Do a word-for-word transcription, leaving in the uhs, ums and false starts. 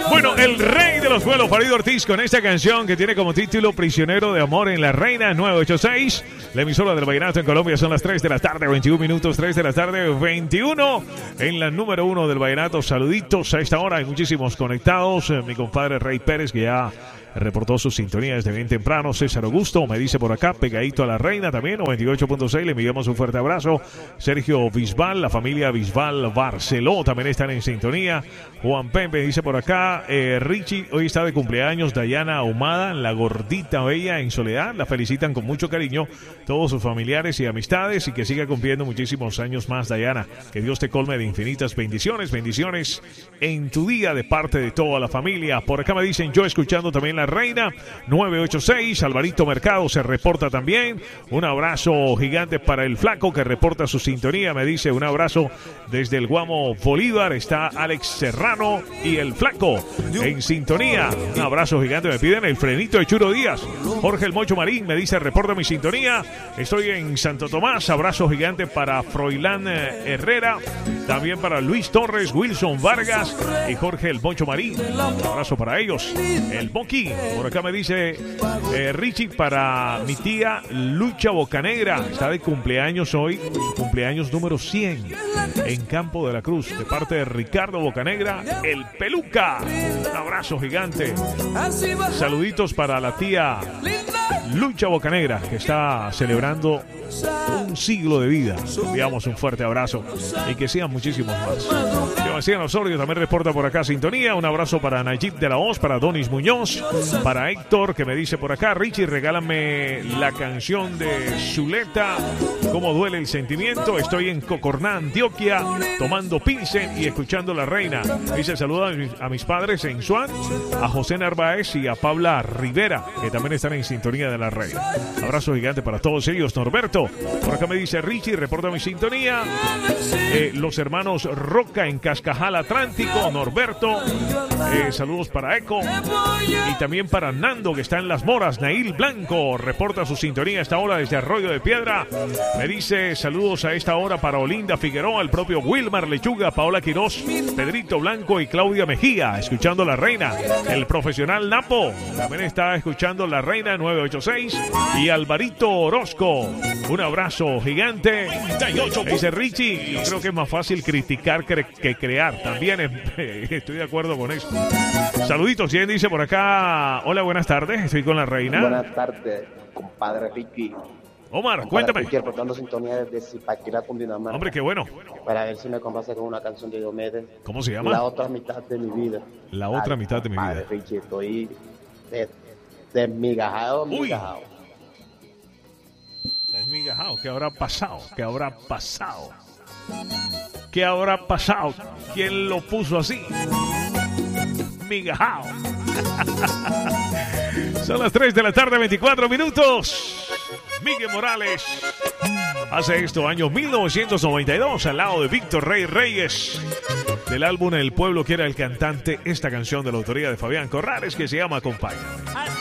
Bueno, el rey de los vuelos, Farid Ortiz, con esta canción que tiene como título Prisionero de Amor en la Reina nueve ocho seis. La emisora del vallenato en Colombia. Son las tres de la tarde, veintiún minutos, tres de la tarde, veintiuno. En la número uno del vallenato. Saluditos a esta hora. Hay muchísimos conectados. Eh, mi compadre Rey Pérez, que ya reportó su sintonía desde bien temprano. César Augusto me dice por acá, pegadito a la Reina también, noventa y ocho punto seis. Le enviamos un fuerte abrazo. Sergio Bisbal, la familia Bisbal Barceló también están en sintonía. Juan Pepe dice por acá, eh, Richie, hoy está de cumpleaños Dayana Ahumada, la gordita bella en Soledad. La felicitan con mucho cariño todos sus familiares y amistades, y que siga cumpliendo muchísimos años más, Dayana. Que Dios te colme de infinitas bendiciones, bendiciones en tu día de parte de toda la familia. Por acá me dicen, yo escuchando también la Reina nueve ocho seis. Alvarito Mercado se reporta también. Un abrazo gigante para el Flaco, que reporta su sintonía. Me dice un abrazo desde el Guamo Bolívar. Está Alex Serrano y el Flaco en sintonía. Un abrazo gigante. Me piden el frenito de Churo Díaz. Jorge el Mocho Marín me dice, reporta mi sintonía. Estoy en Santo Tomás. Abrazo gigante para Froilán Herrera. También para Luis Torres, Wilson Vargas y Jorge el Mocho Marín. Un abrazo para ellos. El Boqui, por acá me dice eh, Richie, para mi tía Lucha Bocanegra. Está de cumpleaños hoy, su cumpleaños número cien en Campo de la Cruz, de parte de Ricardo Bocanegra, el Peluca. Un abrazo gigante. Saluditos para la tía Lucha Bocanegra, que está celebrando un siglo de vida. Enviamos un fuerte abrazo y que sean muchísimos más. Sebastián Osorio también reporta por acá sintonía. Un abrazo para Nayib de la Hoz, para Donis Muñoz, para Héctor, que me dice por acá, Richie, regálame la canción de Zuleta, Cómo duele el sentimiento. Estoy en Cocorná, Antioquia, tomando pilsen y escuchando la Reina. Dice, saluda a mis, a mis padres en Suán, a José Narváez y a Paula Rivera, que también están en sintonía de la Reina. Abrazo gigante para todos ellos. Norberto, por acá me dice Richie, reporta mi sintonía. Eh, los hermanos Roca en Cascajal Atlántico, Norberto. Eh, saludos para Eco. Y también para Nando, que está en Las Moras. Nail Blanco reporta su sintonía a esta hora desde Arroyo de Piedra. Me dice, saludos a esta hora para Olinda Figueroa, el propio Wilmar Lechuga, Paola Quirós, Pedrito Blanco y Claudia Mejía, escuchando la Reina. El profesional Napo también está escuchando la Reina nueve ocho seis. Y Alvarito Orozco, un abrazo gigante. Dice Richie, yo creo que es más fácil criticar que, que crear. También eh, estoy de acuerdo con eso. Saluditos. ¿Quién dice por acá? Hola, buenas tardes. Estoy con la Reina. Buenas tardes, compadre Ricky. Omar, compadre cuéntame. Ricky, reportando sintonía desde Zipaquirá, Cundinamarca. Hombre, qué bueno. Para ver si me complace con una canción de Diomedes. ¿Cómo se llama? La otra mitad de mi vida. La otra Ay, mitad de mi compadre vida. Richie, estoy des- desmigajado, Uy. migajado. Desmigajado. ¿Qué habrá pasado? ¿Qué habrá pasado? ¿Qué habrá pasado? ¿Quién lo puso así? Migajao. Son las tres de la tarde, veinticuatro minutos. Miguel Morales hace esto, año mil novecientos noventa y dos, al lado de Víctor Rey Reyes, del álbum El Pueblo Quiere el Cantante. Esta canción de la autoría de Fabián Corrales, que se llama Acompaña.